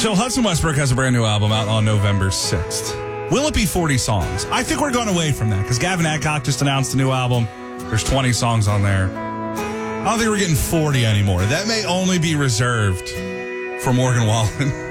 So Hudson Westbrook has a brand new album out on November 6th. Will it be 40 songs? I think we're going away from that because Gavin Adcock just announced a new album. There's 20 songs on there. I don't think we're getting 40 anymore. That may only be reserved for Morgan Wallen.